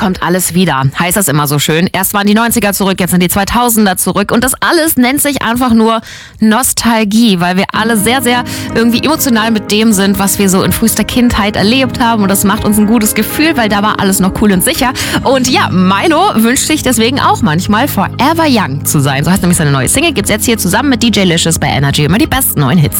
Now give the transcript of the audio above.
kommt alles wieder, heißt das immer so schön. Erst waren die 90er zurück, jetzt sind die 2000er zurück und das alles nennt sich einfach nur Nostalgie, weil wir alle sehr, sehr irgendwie emotional mit dem sind, was wir so in frühester Kindheit erlebt haben und das macht uns ein gutes Gefühl, weil da war alles noch cool und sicher. Und ja, Milo wünscht sich deswegen auch manchmal Forever Young zu sein. So heißt nämlich seine neue Single, gibt's jetzt hier zusammen mit DJ Licious bei Energy immer die besten neuen Hits.